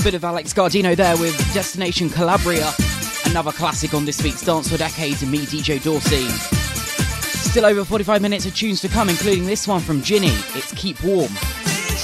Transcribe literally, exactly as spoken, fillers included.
Bit of Alex Gardino there with Destination Calabria. Another classic on this week's Dance for Decades and me, D J Dorsey. Still over forty-five minutes of tunes to come, including this one from Ginny. It's Keep Warm.